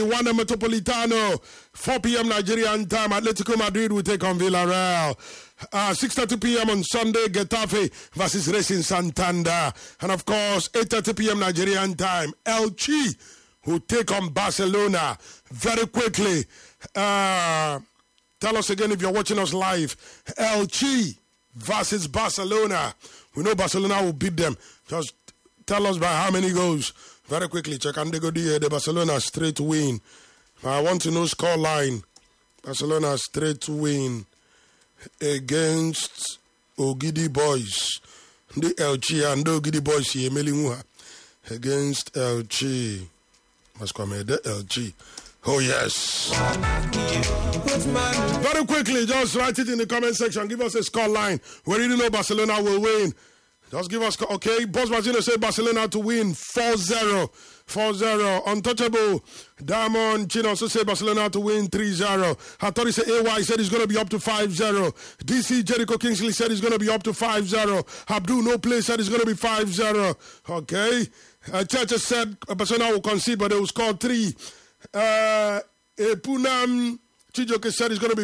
Wanda Metropolitano, 4 p.m. Nigerian time. Atletico Madrid will take on Villarreal. 6:30 p.m. on Sunday, Getafe versus Racing Santander. And of course, 8:30 p.m. Nigerian time, Elche will take on Barcelona. Very quickly, tell us again if you're watching us live. Elche versus Barcelona. We know Barcelona will beat them. Just tell us by how many goals. Very quickly, check and they go the Barcelona straight win. I want to know score line. Barcelona straight win against Ogidi Boys. The Elche and the Ogidi Boys here against Elche. Must come here, the Elche. Oh yes. Very quickly, just write it in the comment section. Give us a score line. We really know Barcelona will win. Just give us, okay. Boss Martino said Barcelona to win 4-0. 4-0. Untouchable. Diamond Chin also said Barcelona to win 3-0. Hattori said AY said it's going to be up to 5-0. DC Jericho Kingsley said it's going to be up to 5-0. Abdul No Play said it's going to be 5-0. Okay. Church said Barcelona will concede, but they will score 3. Punam Chijoke said it's going to be